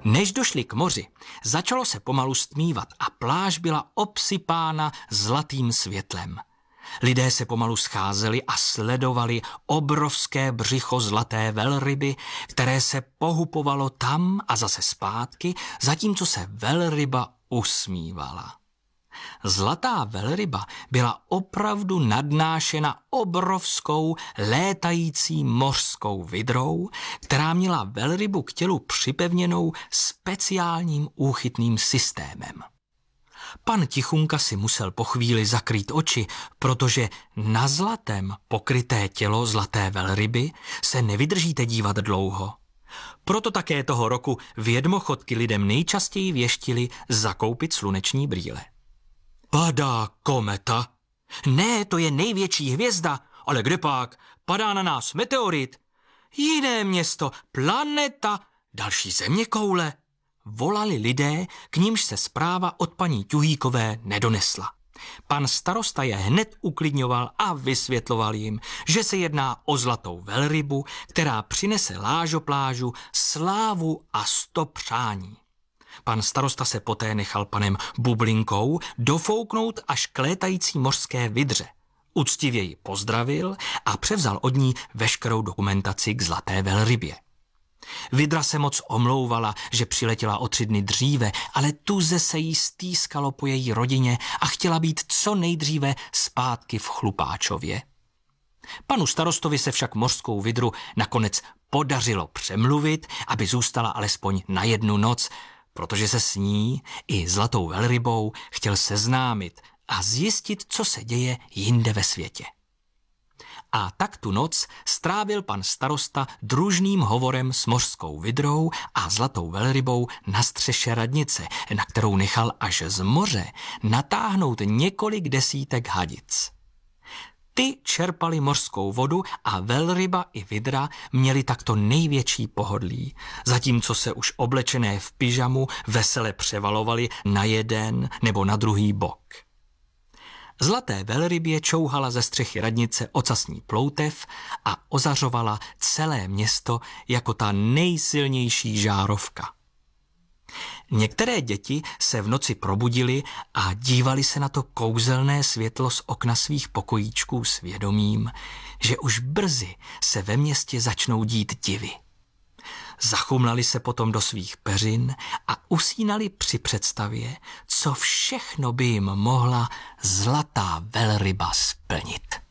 Než došli k moři, začalo se pomalu stmívat a pláž byla obsypána zlatým světlem. Lidé se pomalu scházeli a sledovali obrovské břicho zlaté velryby, které se pohupovalo tam a zase zpátky, zatímco se velryba usmívala. Zlatá velryba byla opravdu nadnášena obrovskou létající mořskou vydrou, která měla velrybu k tělu připevněnou speciálním úchytným systémem. Pan Tichunka si musel po chvíli zakrýt oči, protože na zlatem pokryté tělo zlaté velryby se nevydržíte dívat dlouho. Proto také toho roku vědmochodky lidem nejčastěji věštili zakoupit sluneční brýle. Padá kometa? Ne, to je největší hvězda, ale kdepak, padá na nás meteorit. Jiné město, planeta, další zeměkoule. Volali lidé, k nímž se zpráva od paní Tuhýkové nedonesla. Pan starosta je hned uklidňoval a vysvětloval jim, že se jedná o zlatou velrybu, která přinese lážoplážu slávu a 100 přání. Pan starosta se poté nechal panem Bublinkou dofouknout až k létající mořské vydře. Uctivě ji pozdravil a převzal od ní veškerou dokumentaci k zlaté velrybě. Vydra se moc omlouvala, že přiletěla o 3 dny dříve, ale tuze se jí stýskalo po její rodině a chtěla být co nejdříve zpátky v Chlupáčově. Panu starostovi se však mořskou vydru nakonec podařilo přemluvit, aby zůstala alespoň na 1 noc, protože se s ní i zlatou velrybou chtěl seznámit a zjistit, co se děje jinde ve světě. A tak tu noc strávil pan starosta družným hovorem s mořskou vydrou a zlatou velrybou na střeše radnice, na kterou nechal až z moře natáhnout několik desítek hadic. Ty čerpali mořskou vodu a velryba i vydra měli takto největší pohodlí, zatímco se už oblečené v pyžamu vesele převalovali na jeden nebo na druhý bok. Zlaté velrybě čouhala ze střechy radnice ocasní ploutev a ozařovala celé město jako ta nejsilnější žárovka. Některé děti se v noci probudily a dívali se na to kouzelné světlo z okna svých pokojíčků s vědomím, že už brzy se ve městě začnou dít divy. Zachumlali se potom do svých peřin a usínali při představě, co všechno by jim mohla zlatá velryba splnit.